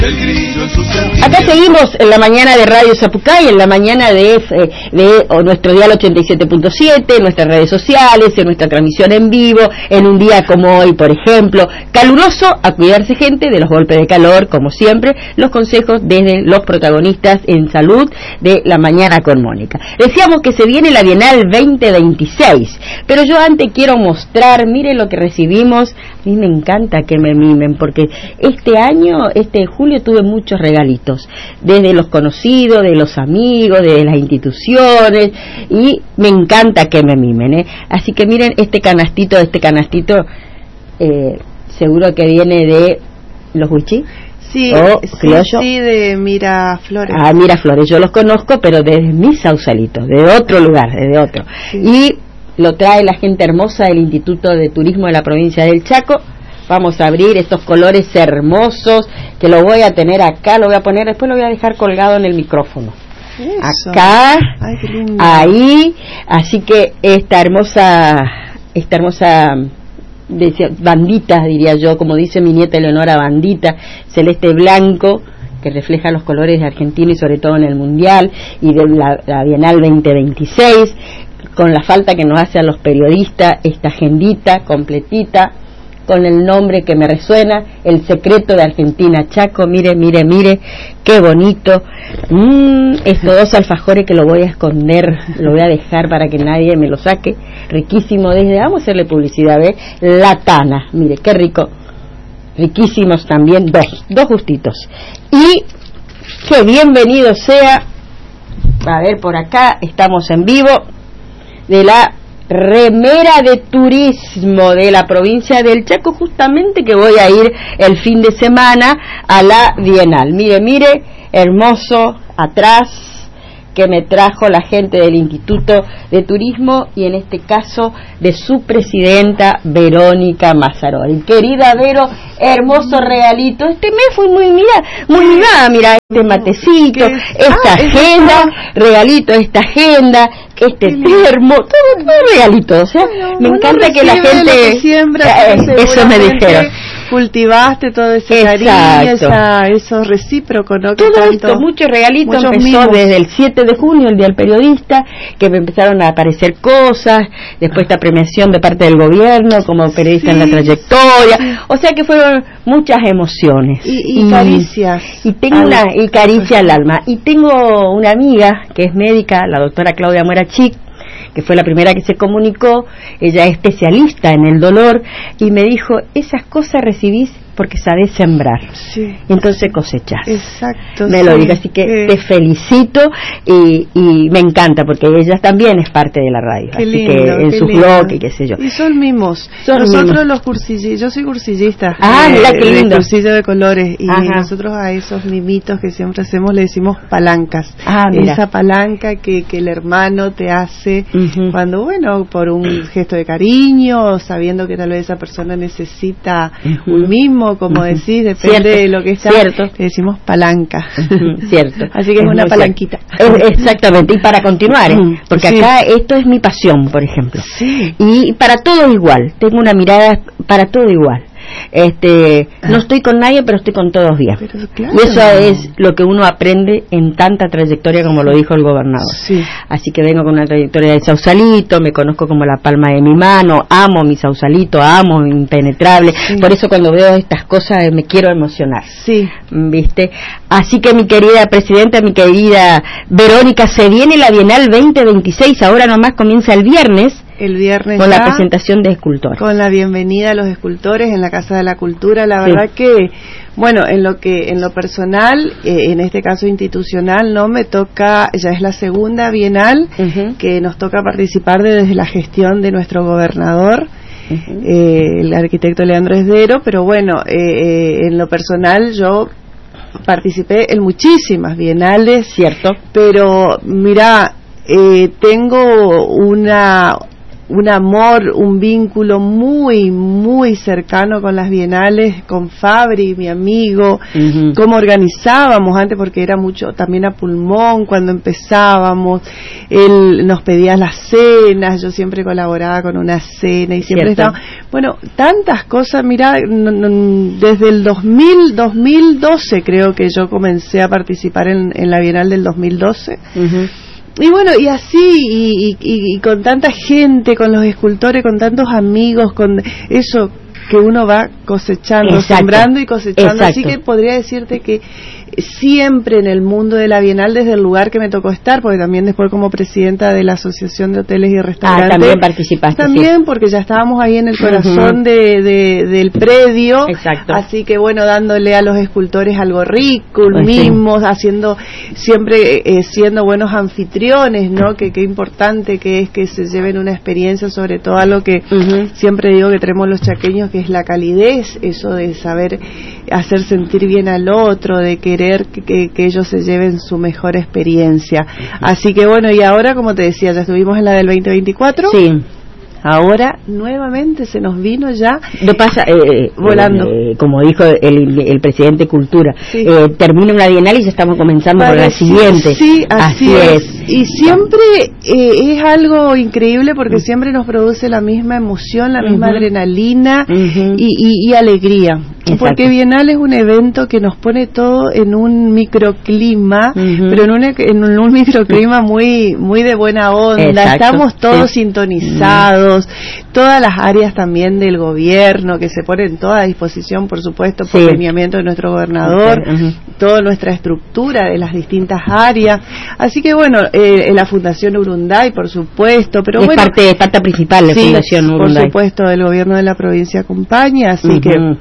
Acá seguimos en la mañana de Radio Zapucay, en la mañana de nuestro dial 87.7, en nuestras redes sociales, en nuestra transmisión en vivo, en un día como hoy, por ejemplo, caluroso, a cuidarse gente de los golpes de calor, como siempre, los consejos desde los protagonistas en salud de la mañana con Mónica. Decíamos que se viene la Bienal 2026, pero yo antes quiero mostrar, miren lo que recibimos. A mí me encanta que me mimen, porque este año, julio, tuve muchos regalitos, desde los conocidos, de los amigos, de las instituciones, y me encanta que me mimen, Así que miren este canastito, seguro que viene de los Huichí. Sí, sí, de Miraflores. Ah, Miraflores, yo los conozco, pero desde mis Sausalitos, de otro lugar, desde otro. Sí. Y lo trae la gente hermosa del Instituto de Turismo de la provincia del Chaco. Vamos a abrir estos colores hermosos, que lo voy a tener acá, lo voy a poner, después lo voy a dejar colgado en el micrófono. Eso. Acá, ay, qué lindo. Ahí, así que esta hermosa bandita, diría yo, como dice mi nieta Eleonora, bandita, celeste blanco, que refleja los colores de Argentina y sobre todo en el Mundial y de la Bienal 2026, con la falta que nos hace a los periodistas, esta agendita completita, con el nombre que me resuena, El secreto de Argentina Chaco. Mire, qué bonito. Estos dos alfajores que lo voy a esconder, lo voy a dejar para que nadie me lo saque. Riquísimo, vamos a hacerle publicidad, La Tana, mire, qué rico. Riquísimos también, dos justitos. Y que bienvenido sea, a ver, por acá estamos en vivo, de la remera de turismo de la provincia del Chaco, justamente que voy a ir el fin de semana a la Bienal. Mire, hermoso, atrás, que me trajo la gente del Instituto de Turismo y en este caso de su presidenta Verónica Mazzaroli. Querida Vero, hermoso regalito. Este mes fui muy mimada, mira, este matecito, esta agenda, regalito, esta agenda, este termo, todo regalito, o sea, me encanta que la gente eso me dijeron. Cultivaste todo ese cariño, eso recíproco, ¿no? Todo esto, muchos regalitos, empezó desde el 7 de junio, el Día del Periodista, que me empezaron a aparecer cosas, después esta premiación de parte del gobierno como periodista en la trayectoria, o sea que fueron muchas emociones. Y caricias. Y tengo y caricia al alma. Y tengo una amiga que es médica, la doctora Claudia Morachic, que fue la primera que se comunicó. Ella es especialista en el dolor y me dijo, esas cosas recibís porque sabés sembrar, entonces cosechás. Exacto. Me lo dijo, así que te felicito y me encanta porque ella también es parte de la radio, qué así lindo, que en su blog y qué sé yo. Y son mimos. Nosotros los cursillistas, yo soy cursillista. Mira qué lindo. Cursillo de colores y nosotros a esos mimitos que siempre hacemos le decimos palancas. Esa palanca que el hermano te hace cuando, bueno, por un gesto de cariño, sabiendo que tal vez esa persona necesita un mimo, como decís, depende de lo que está, le decimos palanca. Cierto. Así que es una palanquita. Exactamente, y para continuar, porque acá esto es mi pasión, por ejemplo. Y para todo igual, tengo una mirada para todo igual. No estoy con nadie, pero estoy con todos bien. Claro. Y eso es lo que uno aprende en tanta trayectoria como lo dijo el gobernador. Así que vengo con una trayectoria de Sausalito, me conozco como la palma de mi mano, amo mi Sausalito, amo mi impenetrable. Por eso cuando veo estas cosas me quiero emocionar. ¿Viste? Así que mi querida presidenta, mi querida Verónica, se viene la Bienal 2026, ahora nomás comienza el viernes. El viernes con la presentación de escultores, con la bienvenida a los escultores en la Casa de la Cultura. La verdad que, bueno, en lo personal, en este caso institucional, no me toca, ya es la segunda Bienal que nos toca participar desde la gestión de nuestro gobernador, el arquitecto Leandro Esdero, pero bueno, en lo personal yo participé en muchísimas bienales, cierto, pero mira, tengo un amor, un vínculo muy, muy cercano con las bienales, con Fabri, mi amigo, cómo organizábamos antes, porque era mucho también a pulmón cuando empezábamos. Él nos pedía las cenas, yo siempre colaboraba con una cena y siempre estaba, bueno, tantas cosas. Mirá, desde el 2012 creo que yo comencé a participar en la Bienal del 2012. Y bueno, y así, y con tanta gente, con los escultores, con tantos amigos, con eso que uno va cosechando, sembrando y cosechando. Así que podría decirte que siempre en el mundo de la Bienal, desde el lugar que me tocó estar, porque también después como presidenta de la Asociación de Hoteles y Restaurantes. También participaste. También, porque ya estábamos ahí en el corazón del predio. Exacto. Así que bueno, dándole a los escultores algo rico, mismos, haciendo, siempre siendo buenos anfitriones, ¿no? Que qué importante que es que se lleven una experiencia, sobre todo a lo que siempre digo que tenemos los chaqueños, que es la calidez, eso de saber hacer sentir bien al otro, de querer que ellos se lleven su mejor experiencia. Así que bueno, y ahora, como te decía, ya estuvimos en la del 2024. Sí. Ahora nuevamente se nos vino ya volando, como dijo el presidente Cultura, termina una bienal y ya estamos comenzando por la siguiente. Sí, así es. Y siempre es algo increíble, porque siempre nos produce la misma emoción, la misma adrenalina y alegría. Exacto. Porque Bienal es un evento que nos pone todo en un microclima, pero en un microclima muy, muy de buena onda. Exacto. Estamos todos sintonizados. Todas las áreas también del gobierno, que se ponen toda a disposición, por supuesto, por lineamiento de nuestro gobernador, toda nuestra estructura de las distintas áreas. Así que bueno, la Fundación Urunday, por supuesto, pero es parte principal de la Fundación Urunday. Por supuesto, el gobierno de la provincia acompaña, así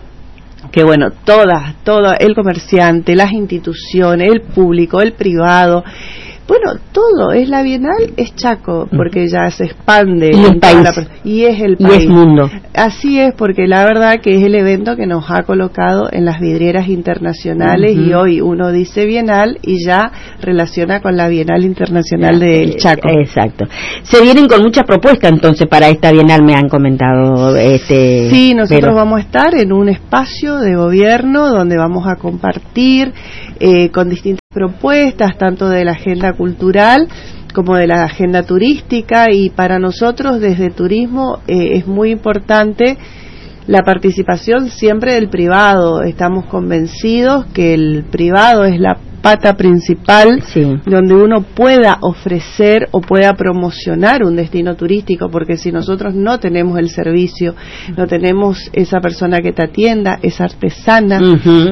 que bueno, todo el comerciante, las instituciones, el público, el privado. Bueno, todo, es la Bienal, es Chaco, porque ya se expande. Y el país. Y es el país. Y es mundo. Así es, porque la verdad que es el evento que nos ha colocado en las vidrieras internacionales, y hoy uno dice Bienal y ya relaciona con la Bienal Internacional del Chaco. Exacto. Se vienen con muchas propuestas entonces para esta Bienal, me han comentado. Sí, nosotros vamos a estar en un espacio de gobierno donde vamos a compartir con distintas propuestas, tanto de la agenda cultural como de la agenda turística, y para nosotros desde turismo es muy importante la participación siempre del privado. Estamos convencidos que el privado es la pata principal donde uno pueda ofrecer o pueda promocionar un destino turístico, porque si nosotros no tenemos el servicio, no tenemos esa persona que te atienda, esa artesana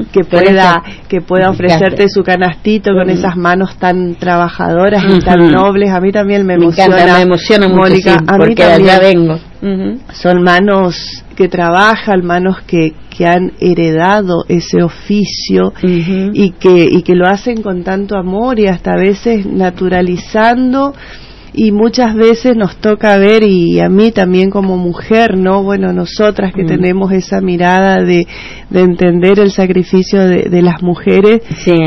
que pueda ofrecerte su canastito con esas manos tan trabajadoras y tan nobles. A mí también me emociona mucho, Mónica, a porque mí también. allá vengo. Son manos que trabajan, manos que han heredado ese oficio y que lo hacen con tanto amor, y hasta a veces naturalizando, y muchas veces nos toca ver, y a mí también como mujer, ¿no? Bueno, nosotras que tenemos esa mirada de entender el sacrificio de las mujeres,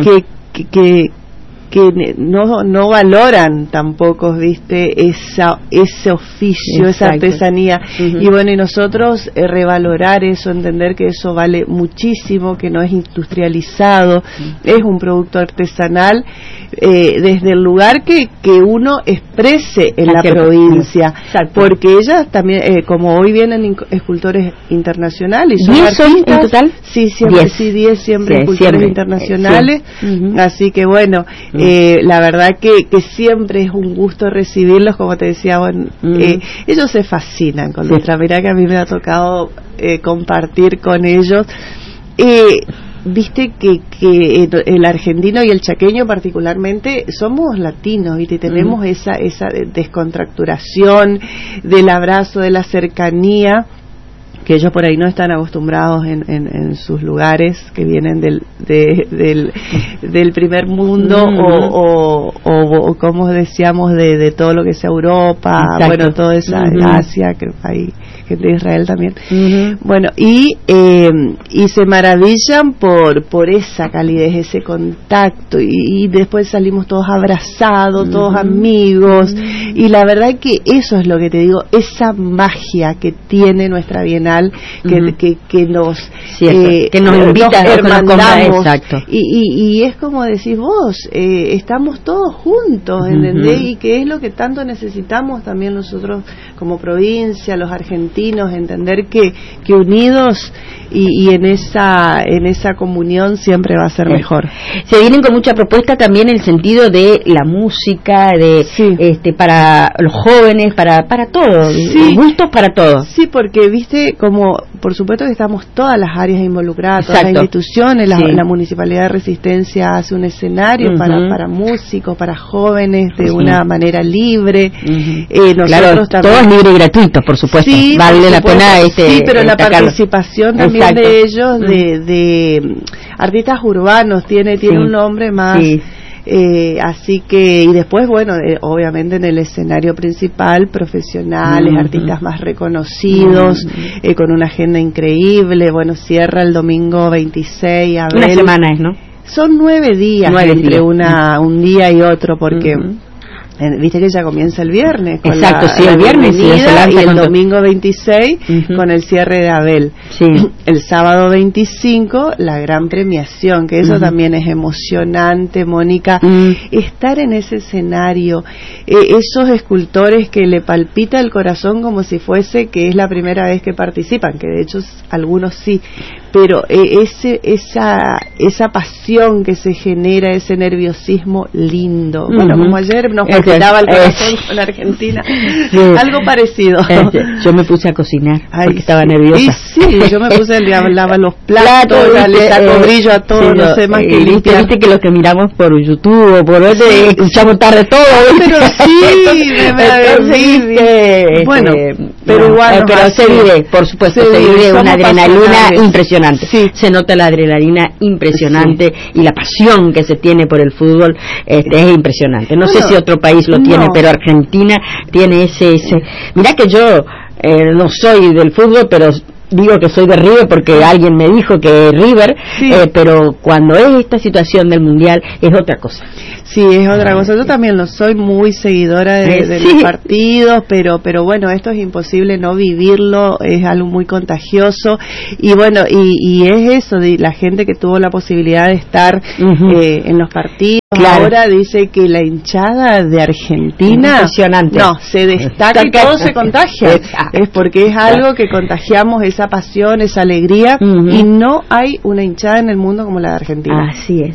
que no valoran tampoco, viste, ese oficio, esa artesanía. Y bueno, y nosotros revalorar eso, entender que eso vale muchísimo, que no es industrializado, es un producto artesanal, desde el lugar que uno exprese en la provincia. Porque ellas también, como hoy vienen escultores internacionales, son 10 son en total. Sí, siempre 10 siempre escultores internacionales. Así que bueno, la verdad que siempre es un gusto recibirlos, como te decía. Bueno, ellos se fascinan con nuestra mirada, que a mí me ha tocado compartir con ellos. Viste que el argentino y el chaqueño particularmente somos latinos, y tenemos esa descontracturación del abrazo, de la cercanía, que ellos por ahí no están acostumbrados en sus lugares, que vienen del primer mundo, o como decíamos, de todo lo que sea Europa. Exacto. Bueno, toda esa Asia, que hay gente de Israel también. Bueno, y se maravillan por esa calidez, ese contacto, y después salimos todos abrazados, todos amigos, Y la verdad que eso es lo que te digo, esa magia que tiene nuestra Bienal, que nos invita, nos hermandamos. Exacto. Y es como decís vos, estamos todos juntos, ¿entendés? Y que es lo que tanto necesitamos también nosotros como provincia, los argentinos, entender que unidos y en esa comunión siempre va a ser mejor. Se vienen con mucha propuesta también en el sentido de la música, para los jóvenes, para todos, gustos para todos. Sí, porque viste, como por supuesto que estamos todas las áreas involucradas, todas las instituciones, la Municipalidad de Resistencia hace un escenario para músicos, para jóvenes de una manera libre. Nosotros también, todo es libre y gratuito, por supuesto. Vale la pena pero la participación también de ellos, de artistas urbanos, tiene un nombre más. Así que, y después, bueno, obviamente en el escenario principal, profesionales, artistas más reconocidos, con una agenda increíble. Bueno, cierra el domingo 26, Abel. Una semana es, ¿no? Son 9 días entre un día y otro, porque viste que ya comienza el viernes con el viernes y el domingo 26 con el cierre de Abel. El sábado 25 la gran premiación, que eso también es emocionante, Mónica, estar en ese escenario, esos escultores que le palpita el corazón como si fuese que es la primera vez que participan, que de hecho algunos sí, pero esa pasión que se genera, ese nerviosismo lindo. Bueno, como ayer nos palpitaba el corazón con la Argentina, algo parecido. Yo me puse a cocinar porque estaba nerviosa. Yo me puse a lavar los platos, le saco brillo a todo, no sé más que limpiar. Viste que los que miramos por YouTube o por escuchamos tarde todo. Pero bueno, pero igual. Pero se vive, por supuesto, se vive una adrenalina impresionante. Se nota la adrenalina impresionante y la pasión que se tiene por el fútbol es impresionante. No sé si otro país lo tiene, pero Argentina tiene ese. Mirá que yo no soy del fútbol, pero digo que soy de River porque alguien me dijo que River, pero cuando es esta situación del mundial es otra cosa. Sí, es otra cosa. Yo también lo soy, muy seguidora de los partidos, pero bueno, esto es imposible no vivirlo, es algo muy contagioso. Y bueno, y es eso, de la gente que tuvo la posibilidad de estar en los partidos. Ahora dice que la hinchada de Argentina impresionante. Se destaca y todo se contagia. Es porque es algo que contagiamos, esa pasión, esa alegría, y no hay una hinchada en el mundo como la de Argentina. Así es.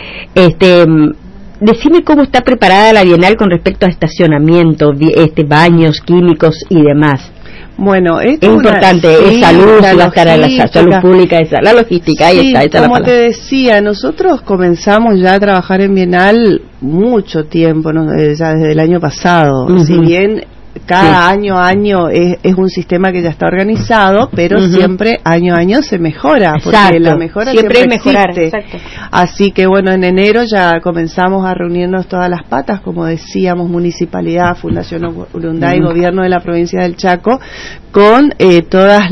Decime cómo está preparada la Bienal con respecto a estacionamiento, baños químicos y demás. Bueno, es importante, es salud, va a estar la salud pública, la logística, ahí está. Como te decía, nosotros comenzamos ya a trabajar en Bienal mucho tiempo, ya desde el año pasado, si bien cada año es un sistema que ya está organizado, pero siempre año a año se mejora, porque la mejora siempre es mejorar. Así que bueno, en enero ya comenzamos a reunirnos todas las patas, como decíamos, Municipalidad, Fundación Urunday, Gobierno de la Provincia del Chaco, con todas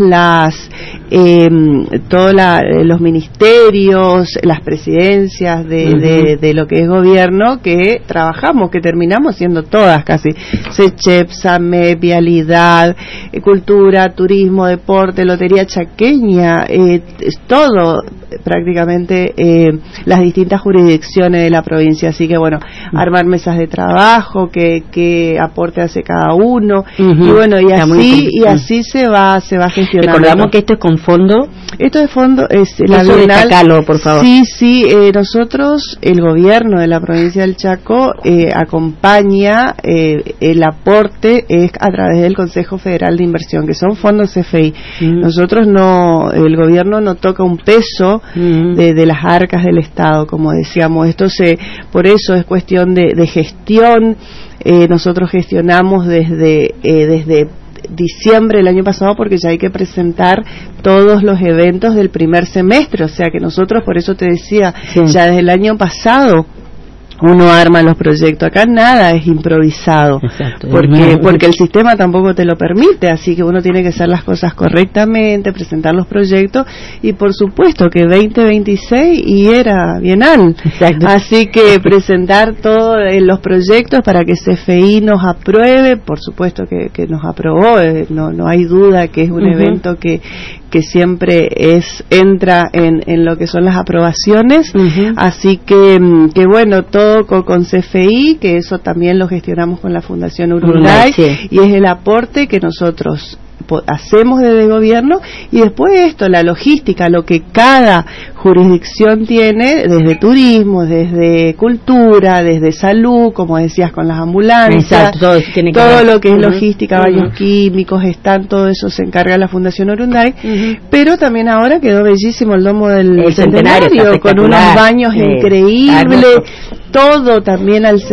los ministerios, las presidencias de lo que es gobierno, que trabajamos, que terminamos siendo todas casi, SECHEP, SAMEP, Vialidad, Cultura, Turismo, Deporte, Lotería Chaqueña, todo prácticamente las distintas jurisdicciones de la provincia. Así que bueno, armar mesas de trabajo, qué aporte hace cada uno, y bueno, y así se va gestionando. Recordamos que esto es con fondo. Esto de fondo es la Bienal. Destacalo, por favor. Sí, nosotros, el gobierno de la provincia del Chaco, acompaña el aporte es a través del Consejo Federal de Inversión, que son fondos CFI. Nosotros el gobierno no toca un peso de las arcas del Estado, como decíamos. Por eso es cuestión de gestión. Nosotros gestionamos desde diciembre del año pasado, porque ya hay que presentar todos los eventos del primer semestre, o sea que nosotros, por eso te decía, ya desde el año pasado uno arma los proyectos. Acá nada es improvisado. Exacto. Porque el sistema tampoco te lo permite, así que uno tiene que hacer las cosas correctamente, presentar los proyectos, y por supuesto que 2026 y era bienal. Exacto. Así que presentar todos los proyectos para que CFI nos apruebe, por supuesto que nos aprobó, no hay duda que es un evento que siempre entra en lo que son las aprobaciones, así que bueno, todo con CFI, que eso también lo gestionamos con la Fundación Urunday, y es el aporte que nosotros hacemos desde gobierno, y después esto, la logística, lo que cada jurisdicción tiene, desde turismo, desde cultura, desde salud, como decías, con las ambulancias. Exacto, todo lo que es logística, baños químicos, todo eso se encarga la Fundación Urunday, pero también ahora quedó bellísimo el domo del Centenario, con unos baños increíbles, todo también al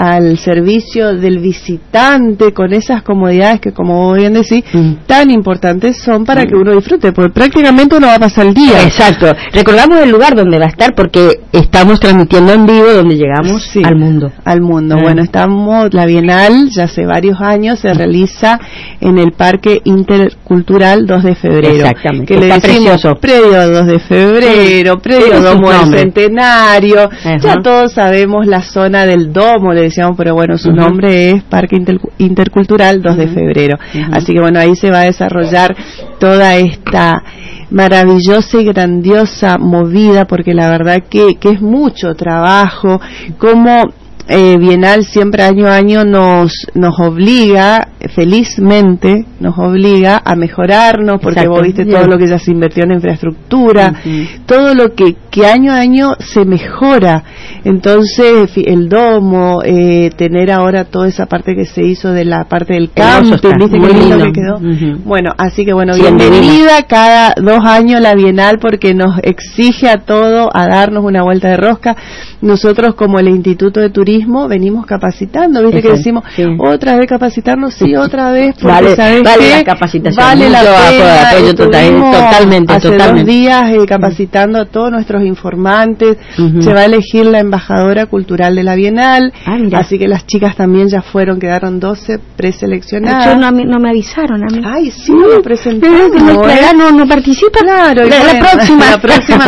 servicio del visitante, con esas comodidades que, como bien decís, tan importantes son para que uno disfrute, porque prácticamente uno va a pasar el día. Exacto. Recordamos el lugar donde va a estar, porque estamos transmitiendo en vivo donde llegamos al mundo. Bueno, la Bienal ya hace varios años se realiza en el Parque Intercultural 2 de Febrero. Exactamente. Que le decimos predio 2 de Febrero, predio Domo del Centenario. Ya todos sabemos la zona del Domo, le decíamos, pero bueno, su nombre es Parque Intercultural 2 de Febrero. Así que bueno, ahí se va a desarrollar toda esta maravillosa y grandiosa movida, porque la verdad que es mucho trabajo, como Bienal siempre año a año nos obliga, felizmente nos obliga a mejorarnos, porque vos viste todo lo que ya se invirtió en infraestructura, todo lo que año a año se mejora. Entonces el domo, tener ahora toda esa parte que se hizo de la parte del camping, viste qué lindo que quedó. Bueno, así que bueno, bienvenida cada 2 años la Bienal, porque nos exige a todo a darnos una vuelta de rosca. Nosotros, como el Instituto de Turismo, venimos capacitando, viste que decimos otra vez capacitarnos, otra vez, porque vale la capacitación, vale la pena. Apoyo totalmente. Hace 2 días capacitando a todos nuestros informantes. Se va a elegir la embajadora cultural de la Bienal, así que las chicas también ya quedaron 12 preseleccionadas. No me avisaron a mí. Ay, sí, lo presentamos. No participa. Claro, la próxima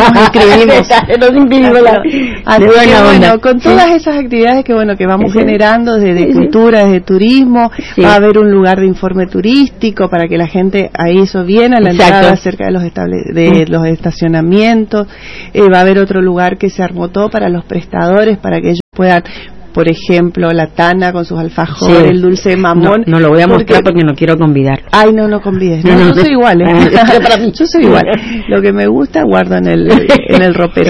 nos inscribimos. Así que bueno, con todas esas actividades que vamos generando desde cultura, desde turismo, va a haber un lugar de informe turístico para que la gente ahí eso viene a la entrada cerca de los estacionamientos. Va a haber otro lugar que se armó todo para los prestadores, para que ellos puedan, por ejemplo, la tana con sus alfajores, el dulce de mamón. No lo voy a mostrar porque no quiero convidar. Ay, no convides. Yo soy igual, para mí, yo soy igual. Lo que me gusta guardo en el ropero.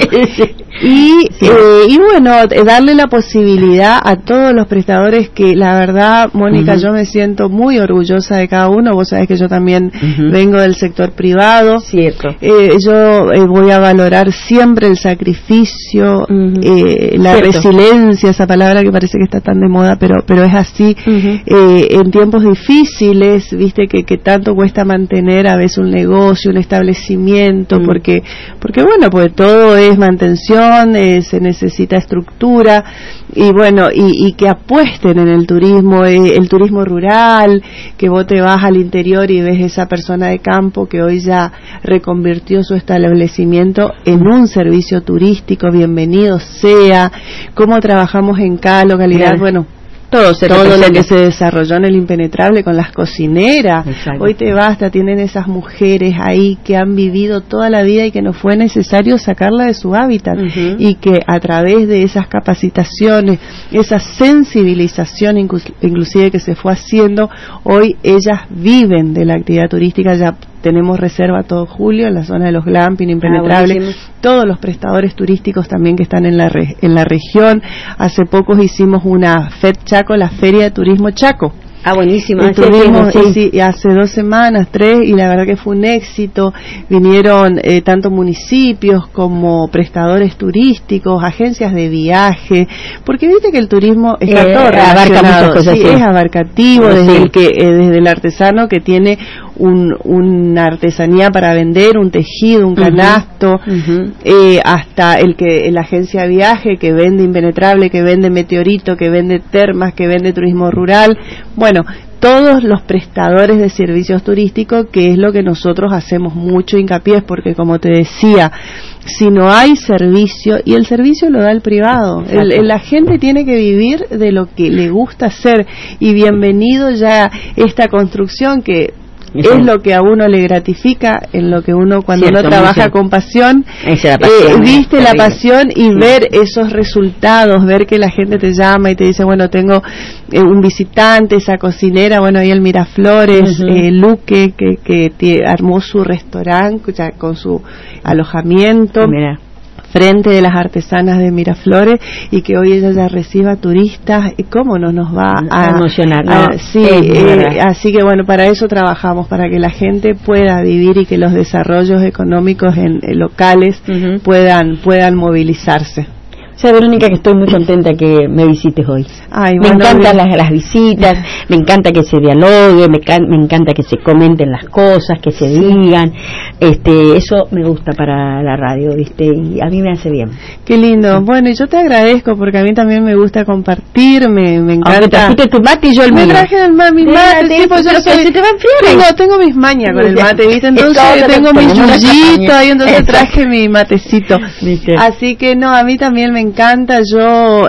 Y bueno, darle la posibilidad a todos los prestadores, que la verdad, Mónica, yo me siento muy orgullosa de cada uno. Vos sabés que yo también vengo del sector privado. Cierto. Yo voy a valorar siempre el sacrificio, la resiliencia, esa palabra que parece que está tan de moda, pero es así. En tiempos difíciles, viste que tanto cuesta mantener a veces un negocio, un establecimiento, porque bueno, pues todo es mantención, se necesita estructura, y bueno, y que apuesten en el turismo rural, que vos te vas al interior y ves esa persona de campo que hoy ya reconvirtió su establecimiento en un servicio turístico. Bienvenido sea. Cómo trabajamos en cada localidad, bueno, todo lo que se desarrolló en el Impenetrable con las cocineras. Hoy te basta, tienen esas mujeres ahí que han vivido toda la vida y que no fue necesario sacarla de su hábitat, y que a través de esas capacitaciones, esa sensibilización inclusive que se fue haciendo, hoy ellas viven de la actividad turística. Ya tenemos reserva todo julio en la zona de los glamping, Impenetrable, todos los prestadores turísticos también que están en la región. Hace poco hicimos una FED Chaco, la Feria de Turismo Chaco. Buenísimo. Hace 2 semanas, 3, y la verdad que fue un éxito. Vinieron tanto municipios como prestadores turísticos, agencias de viaje, porque viste que el turismo está todo relacionado, es abarcativo, desde el artesano que tiene una artesanía para vender, un tejido, un canasto, hasta la agencia de viaje que vende Impenetrable, que vende Meteorito, que vende termas, que vende turismo rural. Bueno, todos los prestadores de servicios turísticos, que es lo que nosotros hacemos mucho hincapié, porque como te decía, si no hay servicio, y el servicio lo da el privado, la gente tiene que vivir de lo que le gusta hacer, y bienvenido ya esta construcción que es lo que a uno le gratifica, en lo que uno cuando uno trabaja con pasión, viste la pasión y ver esos resultados, ver que la gente te llama y te dice, bueno, tengo un visitante, esa cocinera, bueno, ahí el Miraflores, Luque, que armó su restaurante con su alojamiento. Mira, frente de las artesanas de Miraflores, y que hoy ella ya reciba turistas, y cómo no nos va a emocionar, ¿no? Sí, así que bueno, para eso trabajamos, para que la gente pueda vivir y que los desarrollos económicos en locales puedan movilizarse. O sea, Verónica, que estoy muy contenta que me visites hoy. Ay, bueno, me encantan las visitas, me encanta que se dialogue, me encanta que se comenten las cosas, que se digan. Eso me gusta para la radio, ¿viste? Y a mí me hace bien. Qué lindo. Bueno, y yo te agradezco porque a mí también me gusta compartir, me encanta. Aunque trajiste tu mate y yo el mío. Me traje mi mate, sí, pues yo soy... te va a enfriar. Tengo mis mañas con el mate, ¿viste? Entonces tengo mi yuyito ahí, entonces traje mi matecito. ¿Viste? Así que no, a mí también me encanta, yo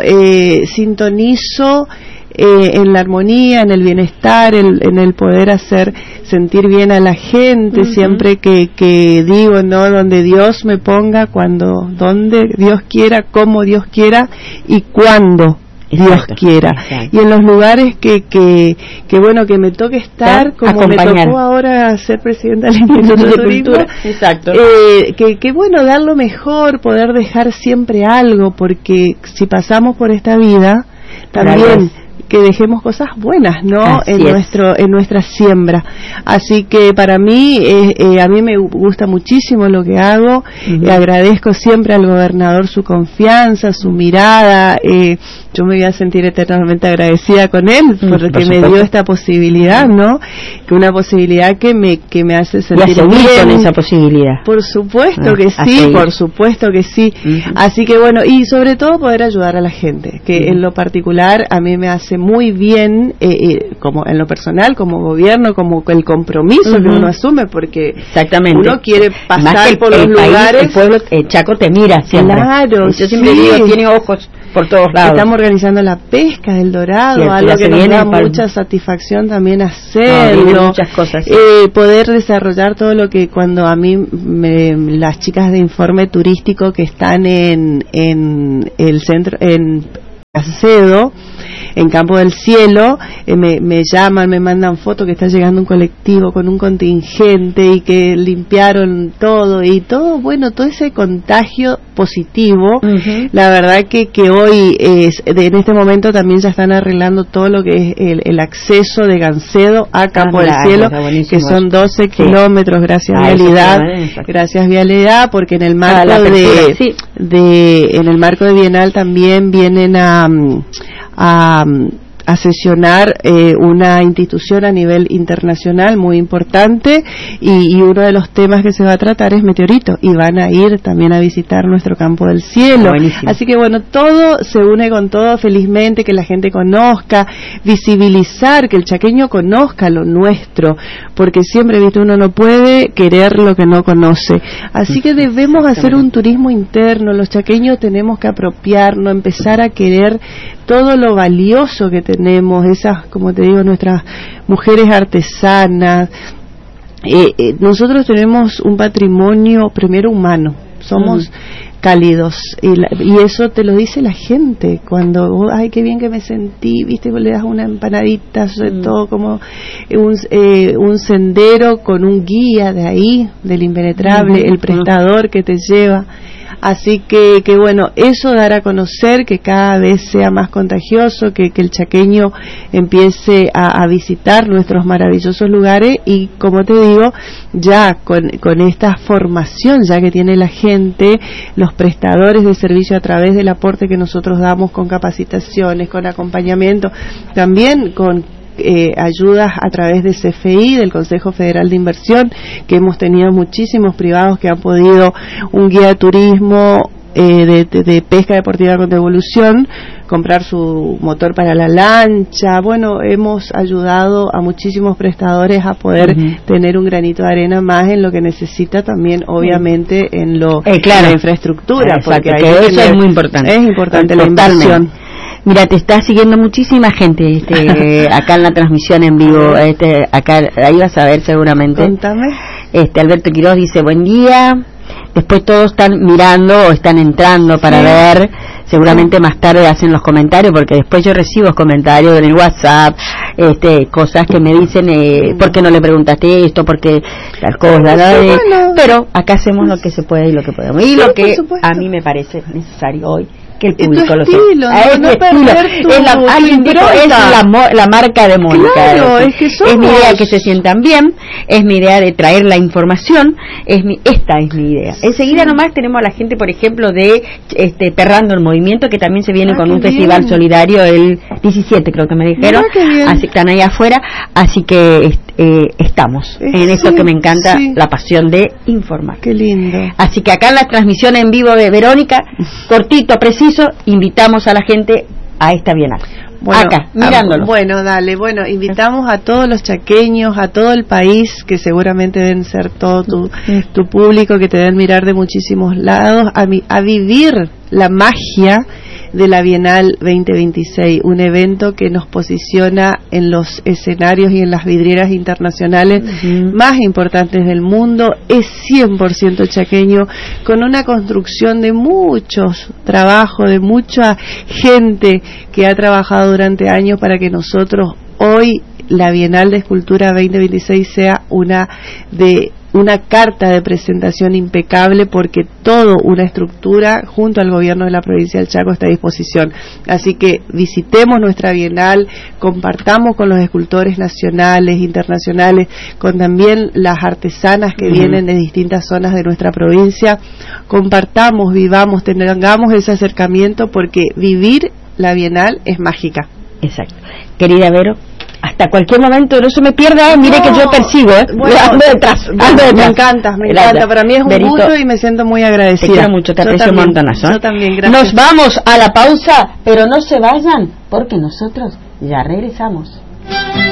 sintonizo en la armonía, en el bienestar, en el poder hacer sentir bien a la gente, siempre que digo, no, donde Dios me ponga, donde Dios quiera, como Dios quiera y cuando Dios quiera. Exacto. Y en los lugares que bueno, que me toque estar, como me tocó ahora ser presidenta del Instituto de Cultura. Exacto. Que bueno, dar lo mejor, poder dejar siempre algo, porque si pasamos por esta vida, también que dejemos cosas buenas, ¿no? En nuestra siembra. Así que para mí, a mí me gusta muchísimo lo que hago. Agradezco siempre al gobernador su confianza, su mirada. Yo me voy a sentir eternamente agradecida con él porque me dio esta posibilidad, ¿no? Que una posibilidad que me hace sentir bien con esa posibilidad. Por supuesto que sí, por supuesto que sí. Así que bueno, y sobre todo poder ayudar a la gente, que en lo particular a mí me hace muy bien, como en lo personal, como gobierno, como el compromiso que uno asume, porque uno quiere pasar por los lugares. El pueblo Chaco te mira siempre. Claro, yo siempre digo, tiene ojos por todos lados. Estamos organizando la pesca del dorado, algo que nos da mucha satisfacción también hacerlo. Muchas cosas. Poder desarrollar todo lo que cuando a mí las chicas de informe turístico que están en el centro, en Acedo, en Campo del Cielo, me llaman, me mandan fotos que está llegando un colectivo con un contingente y que limpiaron todo y todo, bueno, todo ese contagio positivo. La verdad que hoy en este momento también ya están arreglando todo lo que es el acceso de Gancedo a Campo del Cielo, que son 12 kilómetros, gracias Vialidad, porque en el marco en el marco de Bienal también vienen a sesionar una institución a nivel internacional muy importante y uno de los temas que se va a tratar es Meteorito y van a ir también a visitar nuestro Campo del Cielo. Así que bueno, todo se une con todo, felizmente, que la gente conozca, visibilizar, que el chaqueño conozca lo nuestro, porque siempre, viste, uno no puede querer lo que no conoce. Así que debemos hacer un turismo interno, los chaqueños tenemos que apropiarnos, empezar a querer todo lo valioso que tenemos, esas, como te digo, nuestras mujeres artesanas. Nosotros tenemos un patrimonio primero humano, somos cálidos, y eso te lo dice la gente cuando, ay, qué bien que me sentí, viste, le das una empanadita, sobre todo como un sendero con un guía de ahí, del Impenetrable, el prestador que te lleva. Así que bueno, eso dar a conocer, que cada vez sea más contagioso, que el chaqueño empiece a visitar nuestros maravillosos lugares y, como te digo, ya con esta formación ya que tiene la gente, los prestadores de servicio a través del aporte que nosotros damos con capacitaciones, con acompañamiento, también con ayudas a través de CFI, del Consejo Federal de Inversión, que hemos tenido muchísimos privados que han podido un guía de turismo de pesca deportiva con devolución, comprar su motor para la lancha. Bueno, hemos ayudado a muchísimos prestadores a poder tener un granito de arena más en lo que necesita también, obviamente, en la infraestructura, porque eso es muy importante. Es importante la inversión. Mira, te está siguiendo muchísima gente acá en la transmisión en vivo. Acá, ahí vas a ver seguramente. Contame. Alberto Quiroz dice, buen día. Después todos están mirando o están entrando para ver, seguramente más tarde hacen los comentarios, porque después yo recibo comentarios en el WhatsApp, cosas que me dicen, ¿por qué no le preguntaste esto? Porque tal cosa, pero acá hacemos lo que se puede y lo que podemos, y lo que a mí me parece necesario hoy que el público lo sepa. Es la marca de Mónica. Claro, es mi idea que se sientan bien, es mi idea de traer la información, esta es mi idea. Enseguida nomás tenemos a la gente, por ejemplo, de Perrando el Movimiento, que también se viene con un festival solidario el 17, creo que me dijeron, así que están ahí afuera, así que estamos en esto que me encanta, la pasión de informar. Qué lindo. Así que acá en la transmisión en vivo de Verónica, cortito, preciso, invitamos a la gente a esta bienal. Bueno, acá, mirándolo. Bueno, dale, invitamos a todos los chaqueños, a todo el país, que seguramente deben ser todo tu público, que te deben mirar de muchísimos lados, a vivir la magia de la Bienal 2026, un evento que nos posiciona en los escenarios y en las vidrieras internacionales más importantes del mundo. Es 100% chaqueño, con una construcción de muchos trabajos, de mucha gente que ha trabajado durante años para que nosotros hoy la Bienal de Escultura 2026 sea una carta de presentación impecable, porque toda una estructura junto al gobierno de la provincia del Chaco está a disposición. Así que visitemos nuestra Bienal, compartamos con los escultores nacionales, internacionales, con también las artesanas que vienen de distintas zonas de nuestra provincia, compartamos, vivamos, tengamos ese acercamiento, porque vivir la Bienal es mágica. Exacto. Querida Vero, hasta cualquier momento, no se me pierda, mire que yo persigo, bueno, ando detrás. Me encanta, para mí es un gusto y me siento muy agradecida. Te quiero mucho, te aprecio un montonazo. Yo también, gracias. Nos vamos a la pausa, pero no se vayan, porque nosotros ya regresamos.